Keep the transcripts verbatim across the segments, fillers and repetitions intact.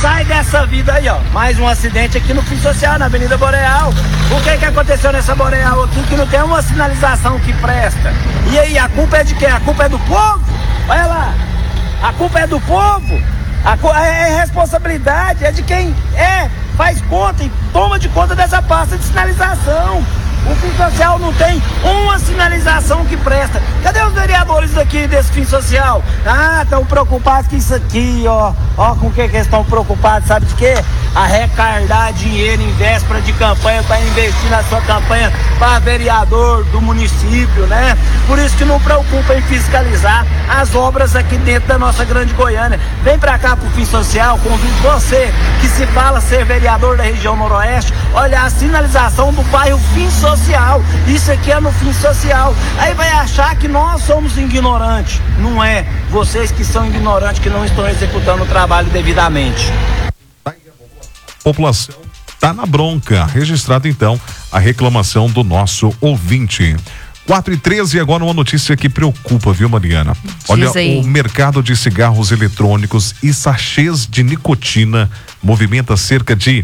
sai dessa vida aí, ó. Mais um acidente aqui no Fim Social, na Avenida Boreal. O que que aconteceu nessa Boreal aqui que não tem uma sinalização que presta? E aí, a culpa é de quem? A culpa é do povo? Olha lá, a culpa é do povo. A co- é responsabilidade, é de quem é, faz conta e toma de conta dessa pasta de sinalização. O Fim Social não tem uma sinalização que presta. Cadê os vereadores daqui desse Fim Social? Ah, estão preocupados com isso aqui, ó. Ó, com o que que eles estão preocupados, sabe de quê? Arrecadar dinheiro em véspera de campanha para investir na sua campanha para vereador do município, né? Por isso que não preocupa em fiscalizar as obras aqui dentro da nossa grande Goiânia. Vem pra cá pro Fim Social, convido você que se fala ser vereador da região noroeste, olha a sinalização do bairro Fim Social. Isso aqui é no Fim Social. Aí vai achar que nós somos ignorantes. Não é. Vocês que são ignorantes, que não estão executando o trabalho devidamente. População tá na bronca. Registrado então a reclamação do nosso ouvinte. quatro e treze, agora uma notícia que preocupa, viu, Mariana? Olha, o mercado de cigarros eletrônicos e sachês de nicotina movimenta cerca de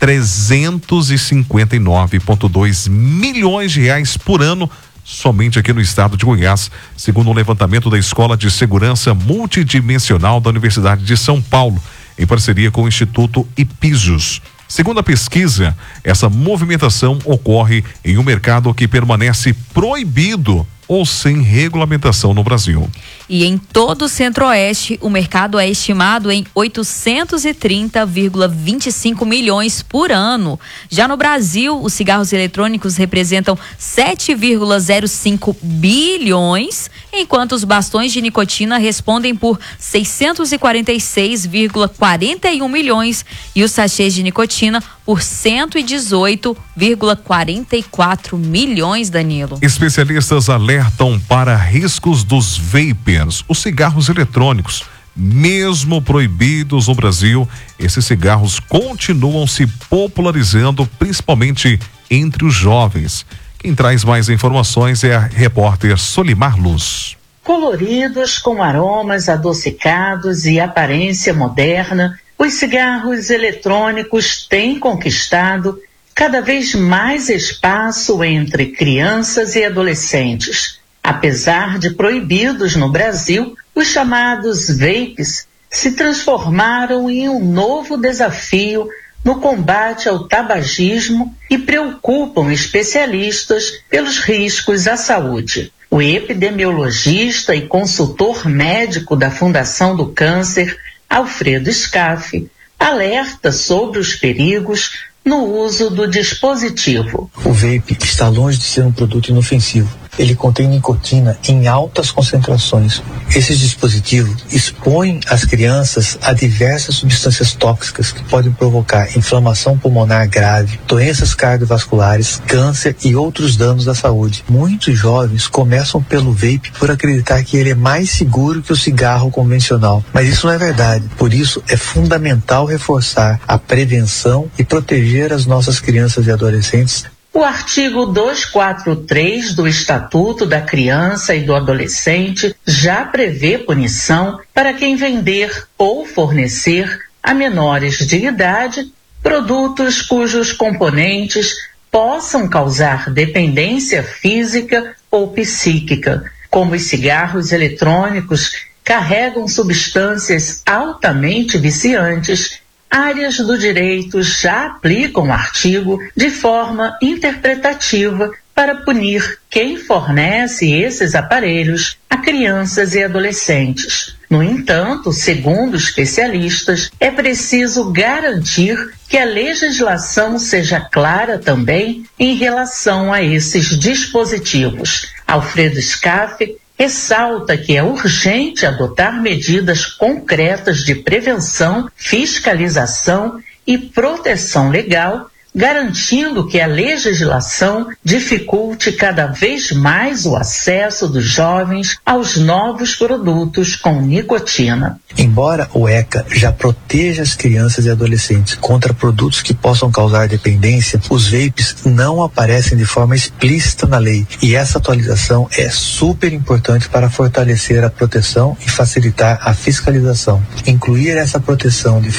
trezentos e cinquenta e nove vírgula dois milhões de reais por ano somente aqui no estado de Goiás, segundo um levantamento da Escola de Segurança Multidimensional da Universidade de São Paulo, em parceria com o Instituto Ipsos. Segundo a pesquisa, essa movimentação ocorre em um mercado que permanece proibido ou sem regulamentação no Brasil. E em todo o Centro-Oeste, o mercado é estimado em oitocentos e trinta vírgula vinte e cinco milhões por ano. Já no Brasil, os cigarros eletrônicos representam sete vírgula zero cinco bilhões, enquanto os bastões de nicotina respondem por seiscentos e quarenta e seis vírgula quarenta e um milhões e os sachês de nicotina por cento e dezoito vírgula quarenta e quatro milhões, Danilo. Especialistas alertam para riscos dos vapers, os cigarros eletrônicos. Mesmo proibidos no Brasil, esses cigarros continuam se popularizando, principalmente entre os jovens. Quem traz mais informações é a repórter Solimar Luz. Coloridos, com aromas adocicados e aparência moderna, os cigarros eletrônicos têm conquistado cada vez mais espaço entre crianças e adolescentes. Apesar de proibidos no Brasil, os chamados vapes se transformaram em um novo desafio no combate ao tabagismo e preocupam especialistas pelos riscos à saúde. O epidemiologista e consultor médico da Fundação do Câncer, Alfredo Scaff, alerta sobre os perigos no uso do dispositivo. O vape está longe de ser um produto inofensivo. Ele contém nicotina em altas concentrações. Esses dispositivos expõem as crianças a diversas substâncias tóxicas que podem provocar inflamação pulmonar grave, doenças cardiovasculares, câncer e outros danos à saúde. Muitos jovens começam pelo vape por acreditar que ele é mais seguro que o cigarro convencional, mas isso não é verdade. Por isso, é fundamental reforçar a prevenção e proteger as nossas crianças e adolescentes. O artigo duzentos e quarenta e três do Estatuto da Criança e do Adolescente já prevê punição para quem vender ou fornecer a menores de idade produtos cujos componentes possam causar dependência física ou psíquica, como os cigarros eletrônicos carregam substâncias altamente viciantes. Áreas do direito já aplicam o artigo de forma interpretativa para punir quem fornece esses aparelhos a crianças e adolescentes. No entanto, segundo especialistas, é preciso garantir que a legislação seja clara também em relação a esses dispositivos. Alfredo Scaff ressalta que é urgente adotar medidas concretas de prevenção, fiscalização e proteção legal, garantindo que a legislação dificulte cada vez mais o acesso dos jovens aos novos produtos com nicotina. Embora o ECA já proteja as crianças e adolescentes contra produtos que possam causar dependência, os vapes não aparecem de forma explícita na lei, e essa atualização é super importante para fortalecer a proteção e facilitar a fiscalização. Incluir essa proteção de forma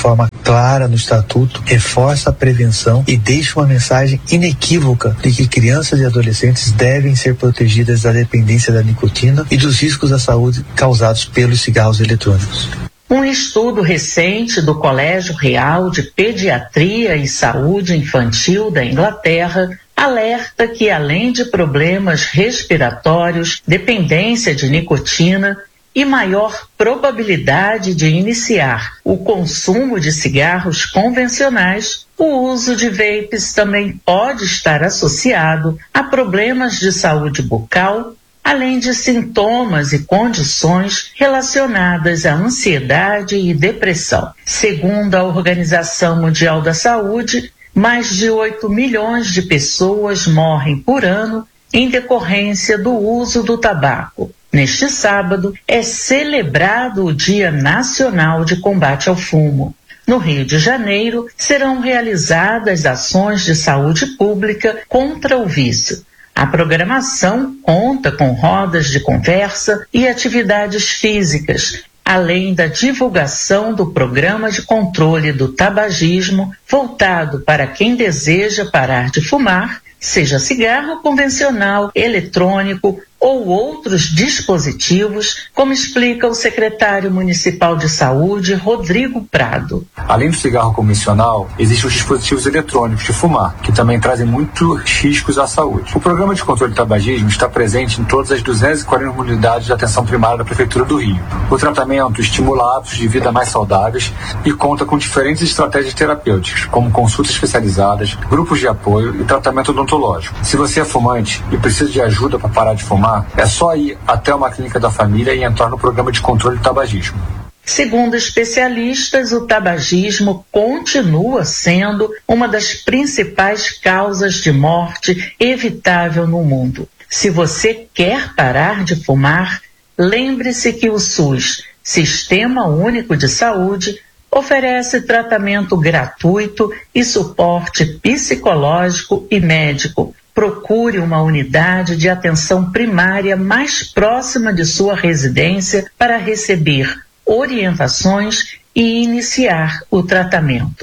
clara no estatuto, reforça a prevenção e deixa uma mensagem inequívoca de que crianças e adolescentes devem ser protegidas da dependência da nicotina e dos riscos à saúde causados pelos cigarros eletrônicos. Um estudo recente do Colégio Real de Pediatria e Saúde Infantil da Inglaterra alerta que, além de problemas respiratórios, dependência de nicotina e maior probabilidade de iniciar o consumo de cigarros convencionais, o uso de vapes também pode estar associado a problemas de saúde bucal, além de sintomas e condições relacionadas à ansiedade e depressão. Segundo a Organização Mundial da Saúde, mais de oito milhões de pessoas morrem por ano em decorrência do uso do tabaco. Neste sábado, é celebrado o Dia Nacional de Combate ao Fumo. No Rio de Janeiro, serão realizadas ações de saúde pública contra o vício. A programação conta com rodas de conversa e atividades físicas, além da divulgação do programa de controle do tabagismo voltado para quem deseja parar de fumar, seja cigarro convencional, eletrônico ou outros dispositivos, como explica o secretário municipal de saúde, Rodrigo Prado. Além do cigarro convencional, existem os dispositivos eletrônicos de fumar, que também trazem muitos riscos à saúde. O programa de controle do tabagismo está presente em todas as duzentas e quarenta unidades de atenção primária da Prefeitura do Rio. O tratamento estimula hábitos de vida mais saudáveis e conta com diferentes estratégias terapêuticas, como consultas especializadas, grupos de apoio e tratamento odontológico. Se você é fumante e precisa de ajuda para parar de fumar, é só ir até uma clínica da família e entrar no programa de controle do tabagismo. Segundo especialistas, o tabagismo continua sendo uma das principais causas de morte evitável no mundo. Se você quer parar de fumar, lembre-se que o SUS, Sistema Único de Saúde, oferece tratamento gratuito e suporte psicológico e médico. Procure uma unidade de atenção primária mais próxima de sua residência para receber orientações e iniciar o tratamento.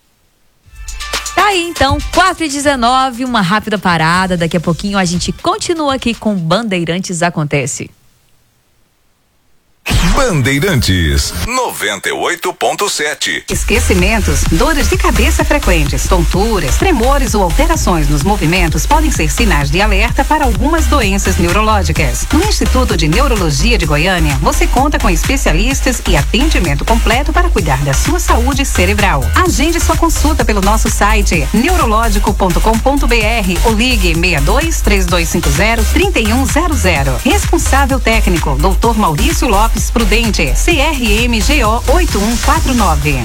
Tá aí então, quatro e dezenove, uma rápida parada. Daqui a pouquinho a gente continua aqui com Bandeirantes Acontece. Bandeirantes noventa e oito ponto sete. Esquecimentos, dores de cabeça frequentes, tonturas, tremores ou alterações nos movimentos podem ser sinais de alerta para algumas doenças neurológicas. No Instituto de Neurologia de Goiânia, você conta com especialistas e atendimento completo para cuidar da sua saúde cerebral. Agende sua consulta pelo nosso site neurológico ponto com ponto br ou ligue seis dois, três dois cinco zero, três um zero zero. Responsável técnico, doutor Maurício Lopes Prudente, C R M G O oito um quatro nove.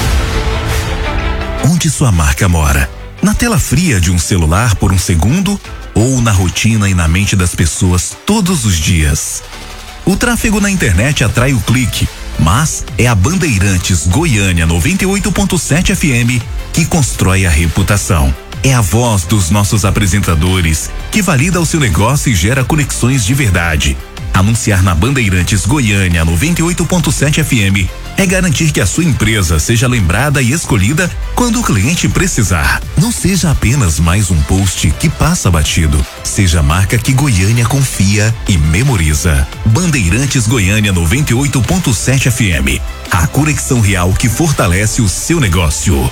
Onde sua marca mora? Na tela fria de um celular por um segundo ou na rotina e na mente das pessoas todos os dias? O tráfego na internet atrai o clique, mas é a Bandeirantes Goiânia noventa e oito ponto sete F M que constrói a reputação. É a voz dos nossos apresentadores que valida o seu negócio e gera conexões de verdade. Anunciar na Bandeirantes Goiânia noventa e oito ponto sete F M é garantir que a sua empresa seja lembrada e escolhida quando o cliente precisar. Não seja apenas mais um post que passa batido. Seja a marca que Goiânia confia e memoriza. Bandeirantes Goiânia noventa e oito ponto sete F M. A conexão real que fortalece o seu negócio.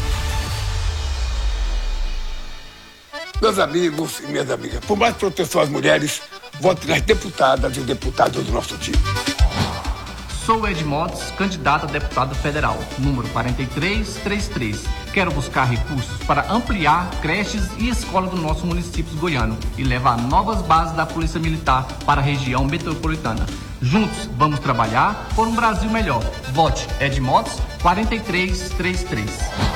Meus amigos e minhas amigas, por mais proteção às mulheres, vote nas deputadas e deputados do nosso time. Sou Ed Motos, candidato a deputado federal, número quatro três três três. Quero buscar recursos para ampliar creches e escolas do nosso município goiano e levar novas bases da Polícia Militar para a região metropolitana. Juntos, vamos trabalhar por um Brasil melhor. Vote Ed Motos, quatro três três três.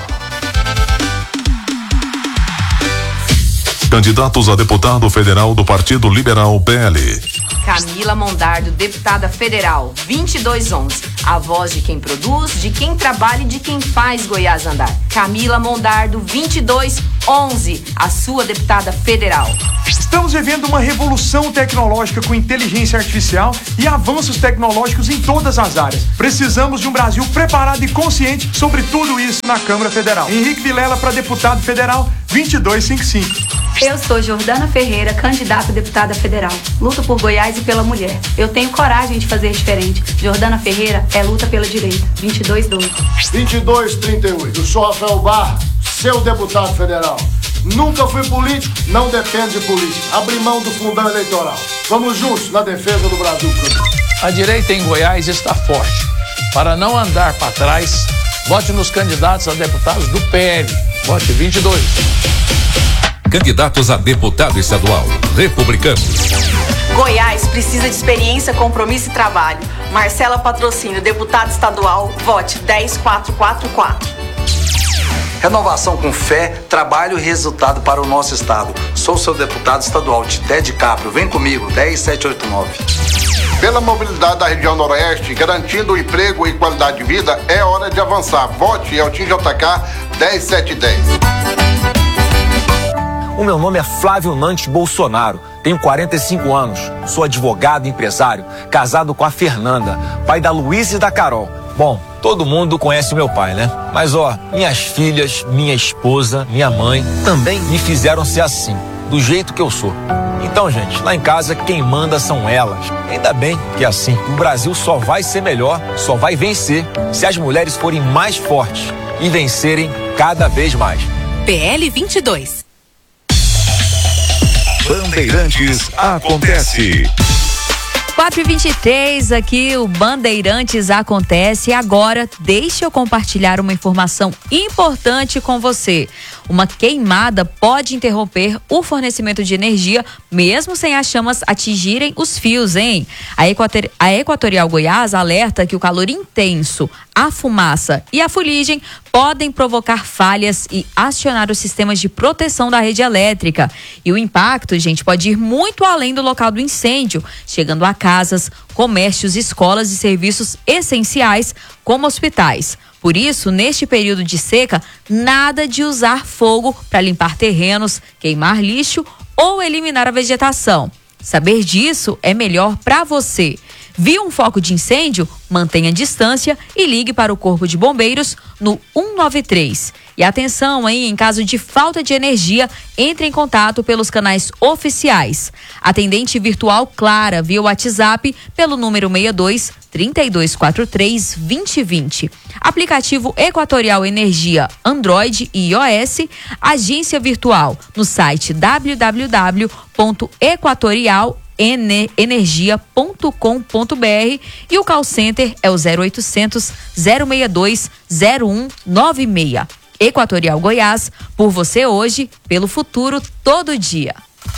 Candidatos a deputado federal do Partido Liberal P L. Camila Mondardo, deputada federal, vinte e dois onze. A voz de quem produz, de quem trabalha e de quem faz Goiás andar. Camila Mondardo, vinte e dois onze, a sua deputada federal. Estamos vivendo uma revolução tecnológica com inteligência artificial e avanços tecnológicos em todas as áreas. Precisamos de um Brasil preparado e consciente sobre tudo isso na Câmara Federal. Henrique Vilela para deputado federal vinte e dois cinquenta e cinco. Eu sou Jordana Ferreira, candidata a deputada federal. Luto por Goiás e pela mulher. Eu tenho coragem de fazer diferente. Jordana Ferreira é luta pela direita. vinte e dois doze. vinte e dois trinta e oito. Eu sou Rafael Barra, seu deputado federal. Nunca fui político, não depende de política. Abri mão do fundão eleitoral. Vamos juntos na defesa do Brasil. A direita em Goiás está forte. Para não andar para trás, vote nos candidatos a deputados do P L. Vote vinte e dois. Candidatos a deputado estadual, republicanos. Goiás precisa de experiência, compromisso e trabalho. Marcela Patrocínio, deputado estadual, vote dez quatro quatro quatro. Renovação com fé, trabalho e resultado para o nosso estado. Sou seu deputado estadual, Tité de Caprio. Vem comigo, dez sete oito nove. Pela mobilidade da região noroeste, garantindo emprego e qualidade de vida, é hora de avançar. Vote Eltim J K dez sete dez. O meu nome é Flávio Nantes Bolsonaro, tenho quarenta e cinco anos, sou advogado e empresário, casado com a Fernanda, pai da Luísa e da Carol. Bom, todo mundo conhece o meu pai, né? Mas ó, minhas filhas, minha esposa, minha mãe também me fizeram ser assim, do jeito que eu sou. Então, gente, lá em casa quem manda são elas. Ainda bem que é assim. O Brasil só vai ser melhor, só vai vencer se as mulheres forem mais fortes e vencerem cada vez mais. P L vinte e dois. Bandeirantes acontece. quatro e vinte e três, aqui o Bandeirantes acontece. E agora, deixa eu compartilhar uma informação importante com você. Uma queimada pode interromper o fornecimento de energia, mesmo sem as chamas atingirem os fios, hein? A, Equator... a Equatorial Goiás alerta que o calor intenso, a fumaça e a fuligem podem provocar falhas e acionar os sistemas de proteção da rede elétrica. E o impacto, gente, pode ir muito além do local do incêndio, chegando a casas, comércios, escolas e serviços essenciais, como hospitais. Por isso, neste período de seca, nada de usar fogo para limpar terrenos, queimar lixo ou eliminar a vegetação. Saber disso é melhor para você. Viu um foco de incêndio? Mantenha a distância e ligue para o Corpo de Bombeiros no um nove três. E atenção, hein? Em caso de falta de energia, entre em contato pelos canais oficiais. Atendente virtual Clara via WhatsApp pelo número seis dois, três dois quatro três, dois zero dois zero. Aplicativo Equatorial Energia Android e iOS. Agência virtual no site w w w ponto equatorial energia ponto com ponto b r e o call center é o zero oitocentos, zero seis dois, zero um nove seis. Equatorial Goiás, por você hoje, pelo futuro todo dia.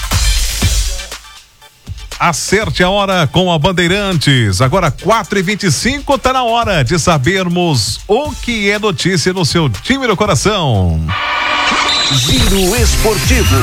Acerte a hora com a Bandeirantes. Agora quatro e vinte e cinco, tá na hora de sabermos o que é notícia no seu time do coração. Giro Esportivo.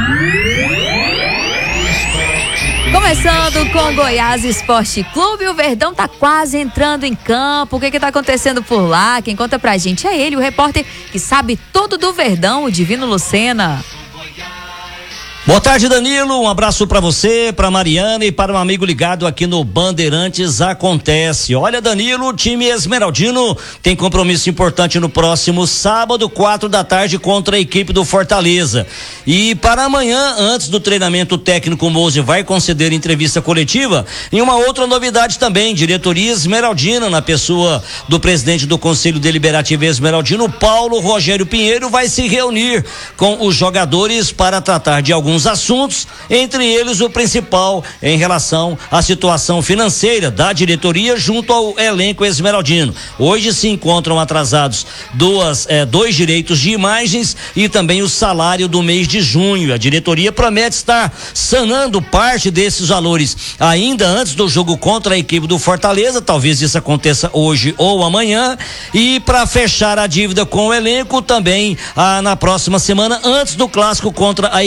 Começando com Goiás Esporte Clube, o Verdão tá quase entrando em campo. O que que tá acontecendo por lá? Quem conta pra gente é ele, o repórter que sabe tudo do Verdão, o Divino Lucena. Boa tarde, Danilo, um abraço para você, para Mariana e para um amigo ligado aqui no Bandeirantes Acontece. Olha, Danilo, o time esmeraldino tem compromisso importante no próximo sábado, quatro da tarde, contra a equipe do Fortaleza. E para amanhã, antes do treinamento técnico, o Mose vai conceder entrevista coletiva. E uma outra novidade também, diretoria esmeraldina, na pessoa do presidente do Conselho Deliberativo Esmeraldino, Paulo Rogério Pinheiro, vai se reunir com os jogadores para tratar de alguns assuntos, entre eles o principal em relação à situação financeira da diretoria junto ao elenco esmeraldino. Hoje se encontram atrasados duas, eh, dois direitos de imagens e também o salário do mês de junho. A diretoria promete estar sanando parte desses valores ainda antes do jogo contra a equipe do Fortaleza, talvez isso aconteça hoje ou amanhã, e para fechar a dívida com o elenco também ah, na próxima semana, antes do clássico contra a equipe do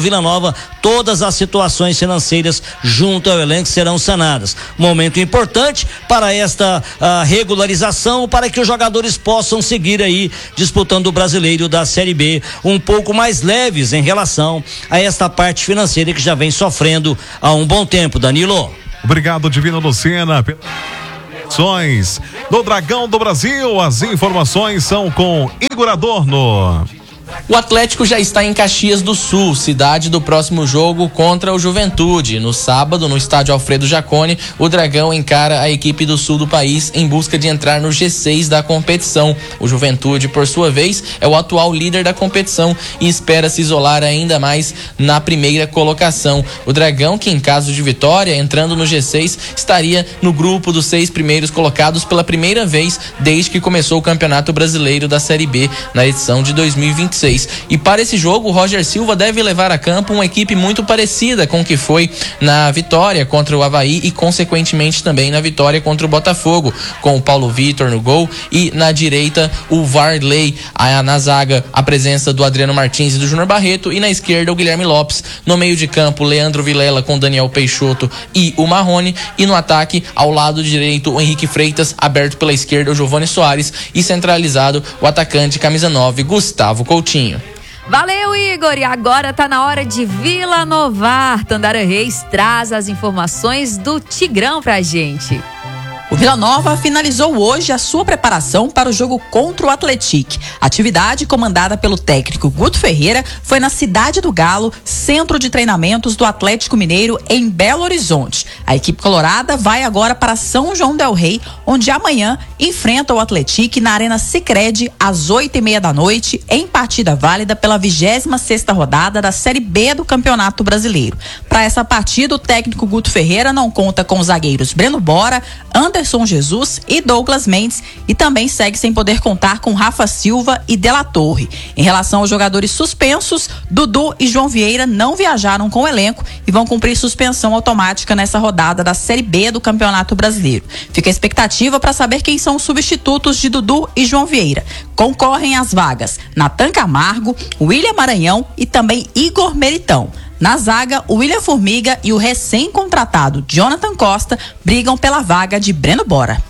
Vila Nova, todas as situações financeiras junto ao elenco serão sanadas. Momento importante para esta uh, regularização, para que os jogadores possam seguir aí disputando o Brasileiro da Série B um pouco mais leves em relação a esta parte financeira que já vem sofrendo há um bom tempo, Danilo. Obrigado, Divina Lucena, pelas informações do Dragão do Brasil. As informações são com Igor Adorno. O Atlético já está em Caxias do Sul, cidade do próximo jogo contra o Juventude. No sábado, no estádio Alfredo Jaconi, o Dragão encara a equipe do sul do país em busca de entrar no G seis da competição. O Juventude, por sua vez, é o atual líder da competição e espera se isolar ainda mais na primeira colocação. O Dragão, que em caso de vitória, entrando no G seis, estaria no grupo dos seis primeiros colocados pela primeira vez desde que começou o Campeonato Brasileiro da Série B na edição de dois mil e vinte e seis. E para esse jogo, o Roger Silva deve levar a campo uma equipe muito parecida com o que foi na vitória contra o Avaí e consequentemente também na vitória contra o Botafogo, com o Paulo Vitor no gol e na direita o Varley, a, na zaga a presença do Adriano Martins e do Júnior Barreto, e na esquerda o Guilherme Lopes, no meio de campo Leandro Vilela com Daniel Peixoto e o Marrone, e no ataque ao lado direito o Henrique Freitas, aberto pela esquerda o Giovani Soares e centralizado o atacante camisa nove Gustavo Coutinho. Valeu, Igor! E agora tá na hora de Vila Novar. Tandara Reis traz as informações do Tigrão pra gente. O Vila Nova finalizou hoje a sua preparação para o jogo contra o Atlético. A atividade, comandada pelo técnico Guto Ferreira, foi na Cidade do Galo, centro de treinamentos do Atlético Mineiro, em Belo Horizonte. A equipe colorada vai agora para São João del Rei, onde amanhã enfrenta o Atlético na Arena Sicredi às oito e meia da noite, em partida válida pela vigésima sexta rodada da Série B do Campeonato Brasileiro. Para essa partida, o técnico Guto Ferreira não conta com os zagueiros Breno Bora, Anderson Anderson Jesus e Douglas Mendes, e também segue sem poder contar com Rafa Silva e Della Torre. Em relação aos jogadores suspensos, Dudu e João Vieira não viajaram com o elenco e vão cumprir suspensão automática nessa rodada da Série B do Campeonato Brasileiro. Fica a expectativa para saber quem são os substitutos de Dudu e João Vieira. Concorrem às vagas Natan Camargo, William Maranhão e também Igor Meritão. Na zaga, o William Formiga e o recém-contratado Jonathan Costa brigam pela vaga de Breno Bora.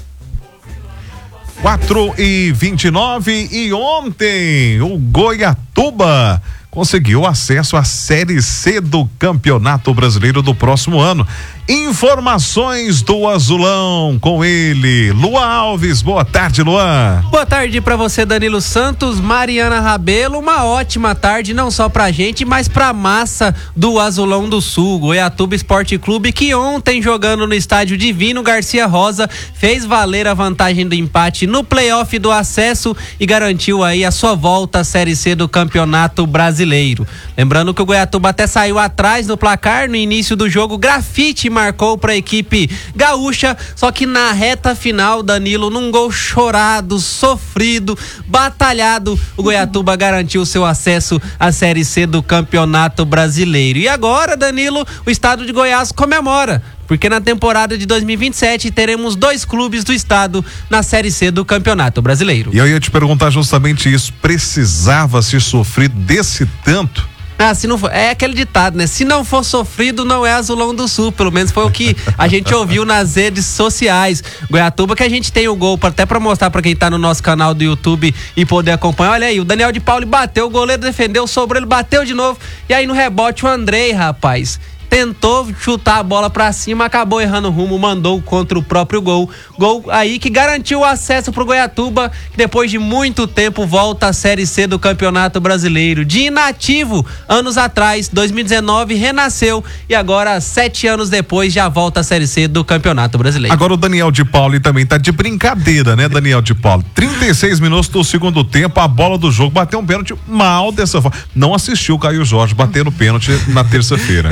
quatro e vinte e nove e ontem o Goiatuba conseguiu acesso à Série C do Campeonato Brasileiro do próximo ano. Informações do Azulão com ele, Luan Alves. Boa tarde, Luan. Boa tarde para você, Danilo Santos, Mariana Rabelo. Uma ótima tarde não só pra gente, mas pra massa do Azulão do Sul. Goiatuba Esporte Clube, que ontem, jogando no estádio Divino Garcia Rosa, fez valer a vantagem do empate no playoff do acesso e garantiu aí a sua volta à Série C do Campeonato Brasileiro. Lembrando que o Goiatuba até saiu atrás no placar no início do jogo. Grafite marcou para a equipe gaúcha, só que na reta final, Danilo, num gol chorado, sofrido, batalhado, o Goiatuba garantiu seu acesso à Série C do Campeonato Brasileiro. E agora, Danilo, o estado de Goiás comemora, porque na temporada de dois mil e vinte e sete teremos dois clubes do estado na Série C do Campeonato Brasileiro. E eu ia te perguntar justamente isso, precisava se sofrer desse tanto? Ah, se não for, é aquele ditado, né? Se não for sofrido, não é Azulão do Sul. Pelo menos foi o que a gente ouviu nas redes sociais. Goiatuba, que a gente tem o gol pra, até pra mostrar pra quem tá no nosso canal do YouTube e poder acompanhar. Olha aí, o Daniel de Pauli bateu, o goleiro defendeu, sobrou, ele bateu de novo. E aí no rebote o Andrei, rapaz, tentou chutar a bola pra cima, acabou errando o rumo, mandou contra o próprio gol. Gol aí que garantiu o acesso pro Goiatuba, que depois de muito tempo volta à Série C do Campeonato Brasileiro. De inativo, anos atrás, dois mil e dezenove, renasceu e agora, sete anos depois, já volta à Série C do Campeonato Brasileiro. Agora o Daniel de Pauli também tá de brincadeira, né, Daniel de Pauli? trinta e seis minutos do segundo tempo, a bola do jogo bateu um pênalti mal dessa forma. Não assistiu o Caio Jorge bater no pênalti na terça-feira. Exatamente.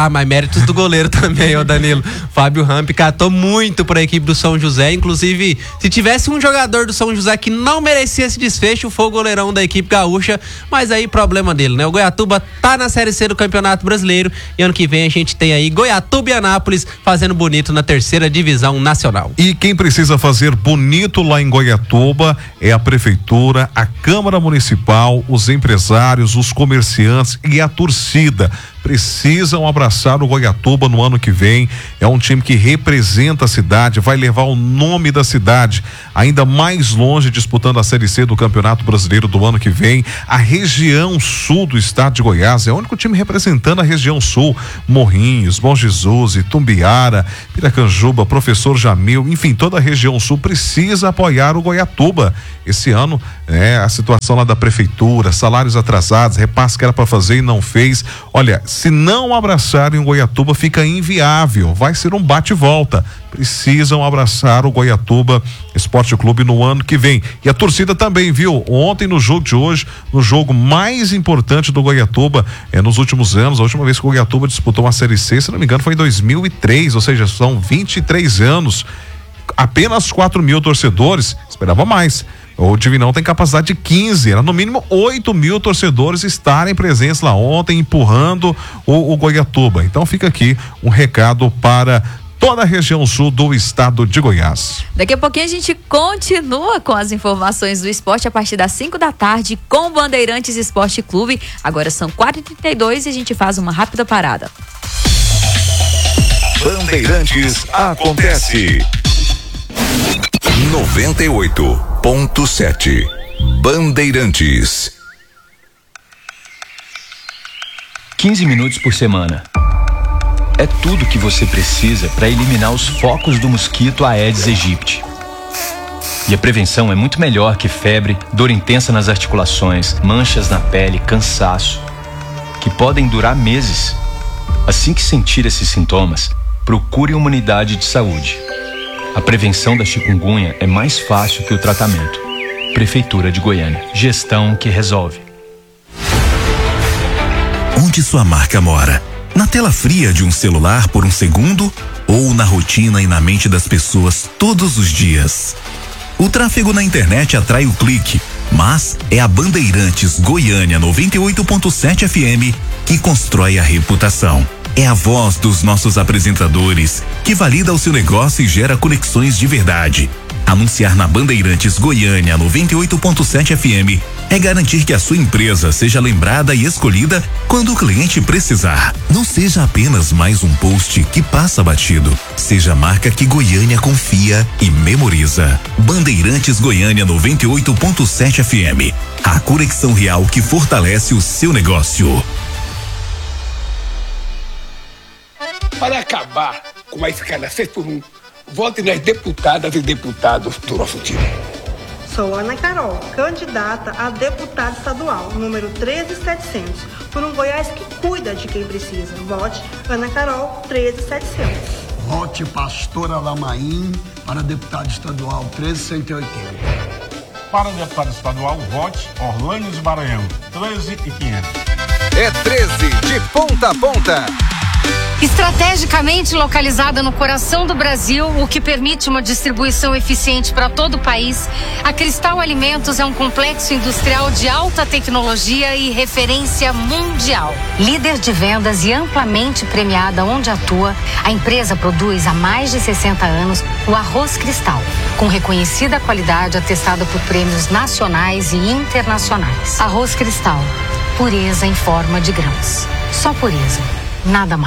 Ah, mas méritos do goleiro também, ô Danilo. Fábio Ramp catou muito pra equipe do São José. Inclusive, se tivesse um jogador do São José que não merecia esse desfecho, foi o goleirão da equipe gaúcha. Mas aí, problema dele, né? O Goiatuba tá na Série C do Campeonato Brasileiro e ano que vem a gente tem aí Goiatuba e Anápolis fazendo bonito na terceira divisão nacional. E quem precisa fazer bonito lá em Goiatuba é a Prefeitura, a Câmara Municipal, os empresários, os comerciantes e a torcida. Precisam abraçar o Goiatuba no ano que vem. É um time que representa a cidade, vai levar o nome da cidade ainda mais longe, disputando a Série C do Campeonato Brasileiro do ano que vem. A região sul do estado de Goiás é o único time representando a região sul. Morrinhos, Bom Jesus, Itumbiara, Piracanjuba, Professor Jamil, enfim, toda a região sul precisa apoiar o Goiatuba. Esse ano, é, a situação lá da prefeitura, salários atrasados, repasse que era para fazer e não fez. Olha, se não abraçarem o Goiatuba, fica inviável, vai ser um bate e volta. Precisam abraçar o Goiatuba Esporte Clube no ano que vem. E a torcida também, viu? Ontem no jogo de hoje, no jogo mais importante do Goiatuba, é, nos últimos anos, a última vez que o Goiatuba disputou uma Série C, se não me engano, foi em dois mil e três, ou seja, são vinte e três anos. Apenas quatro mil torcedores, esperava mais. O Divinão tem capacidade de quinze, era no mínimo oito mil torcedores estarem presentes lá ontem, empurrando o, o Goiatuba. Então fica aqui um recado para toda a região sul do estado de Goiás. Daqui a pouquinho a gente continua com as informações do esporte a partir das cinco da tarde com o Bandeirantes Esporte Clube. Agora são quatro e trinta e dois e a gente faz uma rápida parada. Bandeirantes acontece. noventa e oito ponto sete Bandeirantes. quinze minutos por semana. É tudo que você precisa para eliminar os focos do mosquito Aedes aegypti. E a prevenção é muito melhor que febre, dor intensa nas articulações, manchas na pele, cansaço, que podem durar meses. Assim que sentir esses sintomas, procure uma unidade de saúde. A prevenção da chikungunya é mais fácil que o tratamento. Prefeitura de Goiânia. Gestão que resolve. Onde sua marca mora? Na tela fria de um celular por um segundo ou na rotina e na mente das pessoas todos os dias? O tráfego na internet atrai o clique, mas é a Bandeirantes Goiânia noventa e oito ponto sete F M que constrói a reputação. É a voz dos nossos apresentadores que valida o seu negócio e gera conexões de verdade. Anunciar na Bandeirantes Goiânia noventa e oito ponto sete F M é garantir que a sua empresa seja lembrada e escolhida quando o cliente precisar. Não seja apenas mais um post que passa batido. Seja a marca que Goiânia confia e memoriza. Bandeirantes Goiânia noventa e oito ponto sete F M. A conexão real que fortalece o seu negócio. Para acabar com a escala seis por um, vote nas deputadas e deputados do nosso time. Sou Ana Carol, candidata a deputada estadual, número treze mil e setecentos, por um Goiás que cuida de quem precisa. Vote Ana Carol, treze mil e setecentos. Vote Pastora Lamaim para deputado estadual, treze mil cento e oitenta. Para deputado estadual, vote Orlânios Maranhão, treze mil e quinhentos. É treze de ponta a ponta. Estrategicamente localizada no coração do Brasil, o que permite uma distribuição eficiente para todo o país, a Cristal Alimentos é um complexo industrial de alta tecnologia e referência mundial. Líder de vendas e amplamente premiada onde atua, a empresa produz há mais de sessenta anos o arroz Cristal, com reconhecida qualidade atestada por prêmios nacionais e internacionais. Arroz Cristal, pureza em forma de grãos. Só pureza, nada mais.